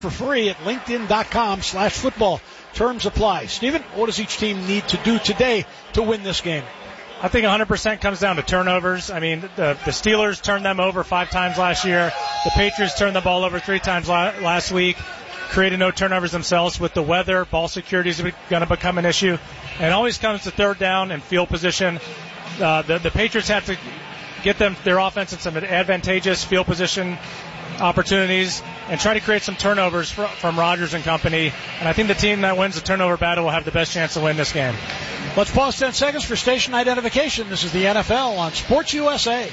for free at linkedin.com/football. Terms apply. Stephen, what does each team need to do today to win this game? I think 100% comes down to turnovers. I mean, the Steelers turned them over 5 times last year. The Patriots turned the ball over 3 times last week, created no turnovers themselves. With the weather, ball security is going to become an issue. And it always comes to third down and field position. The Patriots have to get their offense in some advantageous field position opportunities and try to create some turnovers from Rodgers and company. And I think the team that wins the turnover battle will have the best chance to win this game. Let's pause 10 seconds for station identification. This is the NFL on Sports USA.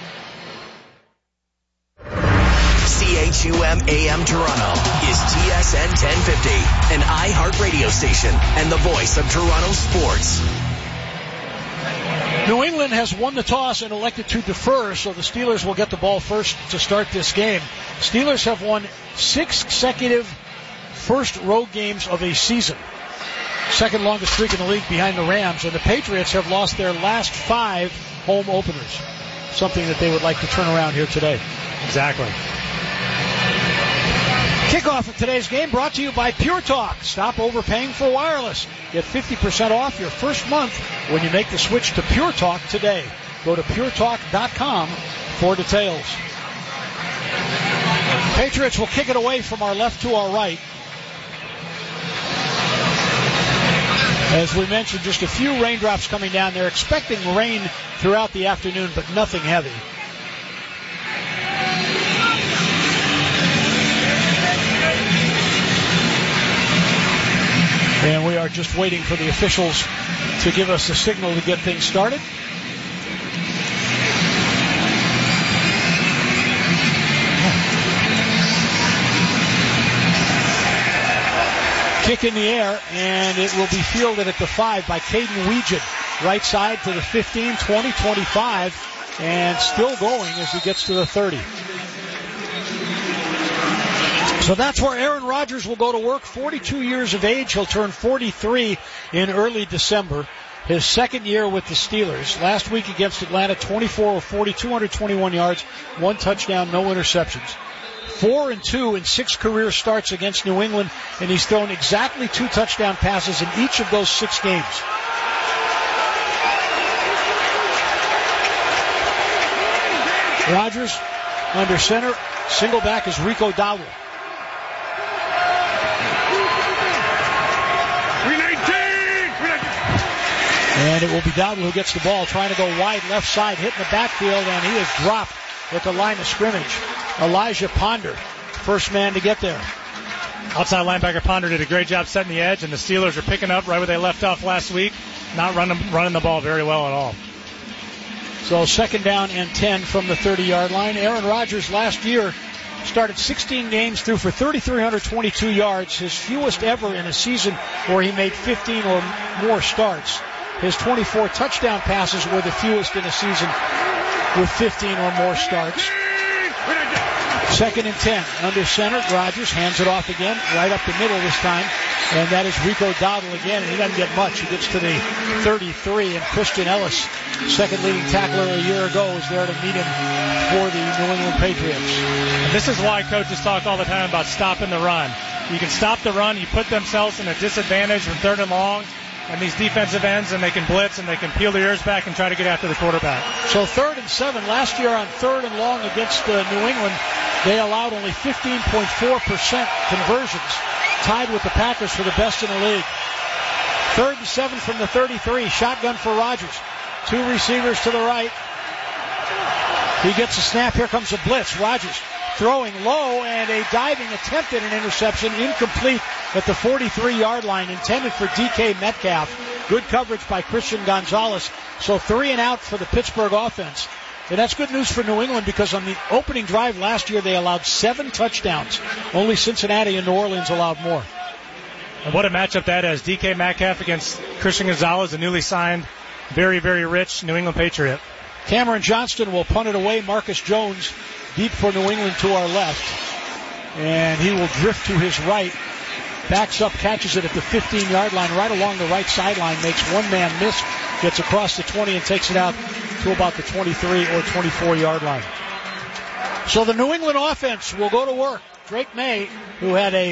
CHUM AM Toronto is TSN 1050, an iHeart radio station and the voice of Toronto sports. New England has won the toss and elected to defer, so the Steelers will get the ball first to start this game. Steelers have won 6 consecutive first road games of a season. Second longest streak in the league behind the Rams, and the Patriots have lost their last 5 home openers. Something that they would like to turn around here today. Exactly. Kickoff of today's game brought to you by Pure Talk. Stop overpaying for wireless. Get 50% off your first month when you make the switch to Pure Talk today. Go to puretalk.com for details. Patriots will kick it away from our left to our right. As we mentioned, just a few raindrops coming down. They're expecting rain throughout the afternoon, but nothing heavy. And we are just waiting for the officials to give us a signal to get things started. Kick in the air, and it will be fielded at the 5 by Caden Weegan. Right side to the 15, 20, 25, and still going as he gets to the 30. So that's where Aaron Rodgers will go to work, 42 years of age. He'll turn 43 in early December. His second year with the Steelers. Last week against Atlanta, 24 of 40, 221 yards, 1 touchdown, no interceptions. 4-2 in 6 career starts against New England, and he's thrown exactly 2 touchdown passes in each of those 6 games. Rodgers under center. Single back is Rico Dowdle. And it will be Dowdle who gets the ball, trying to go wide left side, hitting the backfield, and he is dropped at the line of scrimmage. Elijah Ponder, first man to get there. Outside linebacker Ponder did a great job setting the edge, and the Steelers are picking up right where they left off last week, not running the ball very well at all. So second down and 10 from the 30-yard line. Aaron Rodgers last year started 16 games, threw for 3,322 yards, his fewest ever in a season where he made 15 or more starts. His 24 touchdown passes were the fewest in a season with 15 or more starts. Second and 10. Under center, Rodgers hands it off again, right up the middle this time. And that is Rico Dowdle again, and he doesn't get much. He gets to the 33, and Christian Ellis, second leading tackler a year ago, is there to meet him for the New England Patriots. And this is why coaches talk all the time about stopping the run. You can stop the run, you put themselves in a disadvantage from third and long, and these defensive ends, and they can blitz, and they can peel their ears back and try to get after the quarterback. So 3rd and 7. Last year on 3rd and long against New England, they allowed only 15.4% conversions, tied with the Packers for the best in the league. 3rd and 7 from the 33. Shotgun for Rodgers. 2 receivers to the right. He gets a snap. Here comes a blitz. Rodgers throwing low, and a diving attempt at an interception, incomplete at the 43-yard line, intended for DK Metcalf. Good coverage by Christian Gonzalez. So 3 and out for the Pittsburgh offense. And that's good news for New England, because on the opening drive last year, they allowed 7 touchdowns. Only Cincinnati and New Orleans allowed more. And what a matchup that is. DK Metcalf against Christian Gonzalez, a newly signed, very, very rich New England Patriot. Cameron Johnston will punt it away. Marcus Jones deep for New England to our left. And he will drift to his right. Backs up, catches it at the 15-yard line, right along the right sideline, makes one man miss, gets across the 20 and takes it out to about the 23 or 24-yard line. So the New England offense will go to work. Drake May, who had a